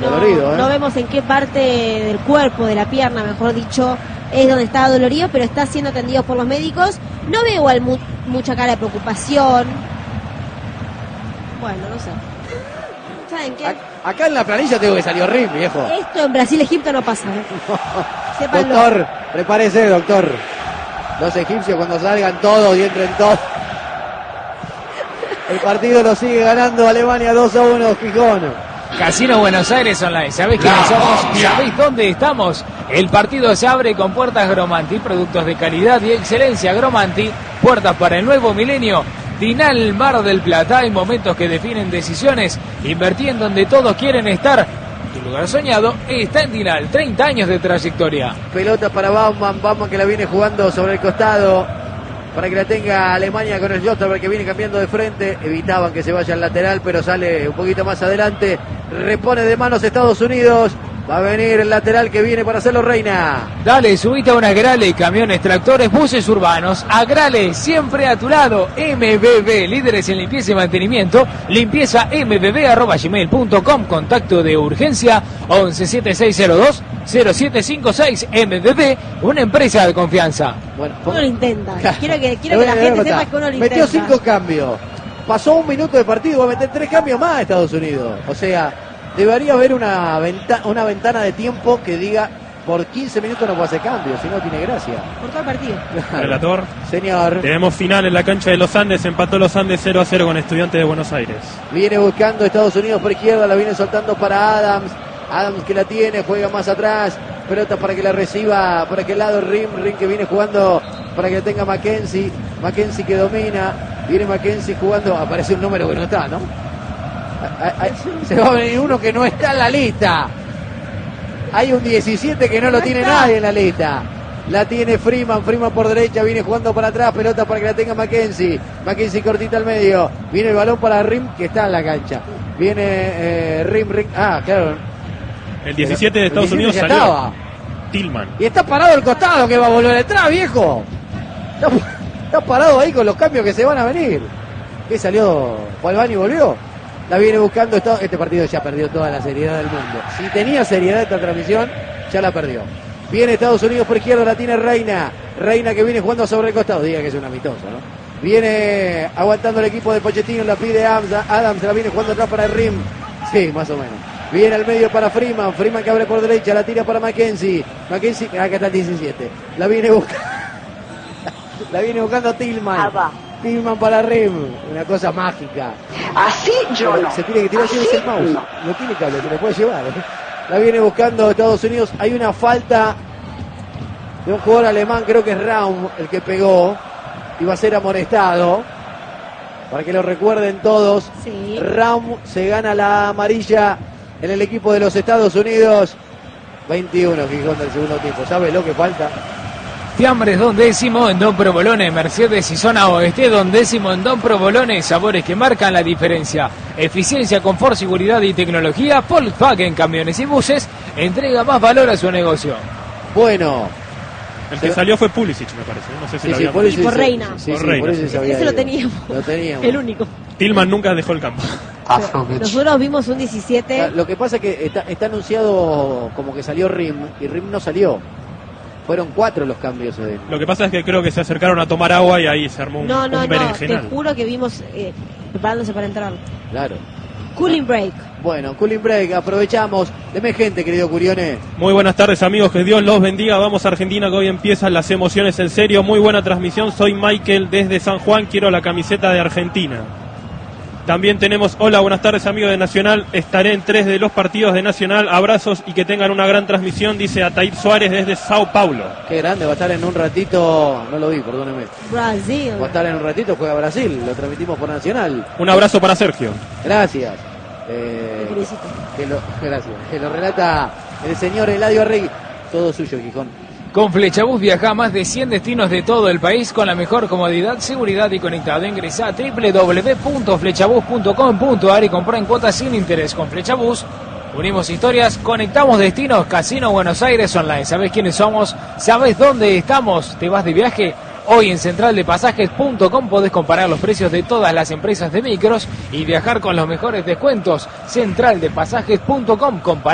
no vemos en qué parte del cuerpo, de la pierna, mejor dicho, es donde está dolorido, pero está siendo atendido por los médicos. No veo igual mucha cara de preocupación. Bueno, no sé. ¿Saben qué? Acá en la planilla tengo que salió Rim, viejo. Esto en Brasil-Egipto no pasa. Sépanlo. Doctor, prepárese, doctor. Los egipcios cuando salgan todos y entren todos. El partido lo sigue ganando Alemania 2-1, Gijón. Casino Buenos Aires Online. ¿Sabés quiénes somos? ¿Sabéis dónde estamos? El partido se abre con puertas Gromanti, productos de calidad y excelencia. Gromanti, puertas para el nuevo milenio. Dinal Mar del Plata. Hay momentos que definen decisiones. Invertí en donde todos quieren estar. Tu lugar soñado está en Dinal. 30 años de trayectoria. Pelota para Baumann que la viene jugando sobre el costado para que la tenga Alemania con el Josterberg, que viene cambiando de frente. Evitaban que se vaya al lateral, pero sale un poquito más adelante. Repone de manos Estados Unidos. Va a venir el lateral que viene para hacerlo Reina. Dale, subite a una Agrale, camiones, tractores, buses urbanos. Agrale, siempre a tu lado. MBB, líderes en limpieza y mantenimiento. Limpieza mbb@gmail.com. Contacto de urgencia 117602-0756. MBB, una empresa de confianza. Bueno, uno lo intenta. Quiero que la gente sepa que uno lo intenta. Metió 5 cambios. Pasó 1 minuto de partido, va a meter 3 cambios más a Estados Unidos. O sea, debería haber una ventana de tiempo que diga por 15 minutos no puede hacer cambios, si no tiene gracia. Por todo el partido. Relator. Señor. Tenemos final en la cancha de los Andes, empató los Andes 0-0 con Estudiantes de Buenos Aires. Viene buscando Estados Unidos por izquierda, la viene soltando para Adams. Adams que la tiene, juega más atrás. Pelota para que la reciba por aquel lado Rim que viene jugando para que la tenga Mackenzie. Mackenzie que domina. Viene Mackenzie jugando, aparece un número que no está, ¿no? Se va a venir uno que no está en la lista. Hay un 17 que no lo tiene nadie en la lista. La tiene Freeman por derecha, viene jugando para atrás, pelota para que la tenga Mackenzie. Mackenzie cortita al medio. Viene el balón para Rim que está en la cancha. Viene Rim. Ah, claro. El 17 de Estados Unidos salió. Estaba Tillman. Y está parado el costado que va a volver atrás, viejo. Está parado ahí con los cambios que se van a venir. ¿Qué salió? Palvani volvió. La viene buscando. Este partido ya perdió toda la seriedad del mundo. Si tenía seriedad esta transmisión, ya la perdió. Viene Estados Unidos por izquierda, la tiene Reina. Reina que viene jugando sobre el costado. Diga que es un amistoso, ¿no? Viene aguantando el equipo de Pochettino, la pide Adams, la viene jugando atrás para Rim. Sí, más o menos. Viene al medio para Freeman que abre por derecha, la tira para Mackenzie. Mackenzie, acá está el 17. La viene buscando Tillman. Tillman para Rim, una cosa mágica. Así yo no. Se tiene que tirar, el mouse. No tiene cable, se lo puede llevar. La viene buscando Estados Unidos. Hay una falta de un jugador alemán, creo que es Raum el que pegó. Y va a ser amonestado. Para que lo recuerden todos. Sí. Raum se gana la amarilla en el equipo de los Estados Unidos. 21 Gijón del segundo tiempo. ¿Sabe lo que falta? Fiambres Don Décimo en Don Provolone, Mercedes y Zona Oeste. Don Décimo en Don Provolone, sabores que marcan la diferencia. Eficiencia, confort, seguridad y tecnología. Volkswagen Camiones y Buses entrega más valor a su negocio. Bueno, el que salió fue Pulisic, me parece. No sé si lo habíamos y por Reina. Sí, por eso lo teníamos. El único. Tillman nunca dejó el campo. Nosotros vimos un 17. Lo que pasa es que está anunciado como que salió Rim y Rim no salió. Fueron 4 los cambios de él. Lo que pasa es que creo que se acercaron a tomar agua y ahí se armó un berenjenal. Te juro que vimos preparándose para entrar. Claro. Cooling break. Bueno, cooling break, aprovechamos. Deme gente, querido Curione. Muy buenas tardes, amigos, que Dios los bendiga. Vamos a Argentina, que hoy empiezan las emociones en serio. Muy buena transmisión, soy Michael desde San Juan, quiero la camiseta de Argentina. También tenemos, hola, buenas tardes, amigos de Nacional, estaré en 3 de los partidos de Nacional, abrazos y que tengan una gran transmisión, dice Atair Suárez desde Sao Paulo. Qué grande, va a estar en un ratito, no lo vi, perdóneme. Brasil. Va a estar en un ratito, juega Brasil, lo transmitimos por Nacional. Un abrazo para Sergio. Gracias. Gracias. Que lo relata el señor Eladio Arregui. Todo suyo, Gijón. Con Flechabús viaja a más de 100 destinos de todo el país con la mejor comodidad, seguridad y conectado. Ingresa a www.flechabús.com.ar y compra en cuotas sin interés. Con Flechabús unimos historias, conectamos destinos. Casino Buenos Aires Online. ¿Sabés quiénes somos? ¿Sabés dónde estamos? ¿Te vas de viaje? Hoy en centraldepasajes.com podés comparar los precios de todas las empresas de micros y viajar con los mejores descuentos. Centraldepasajes.com.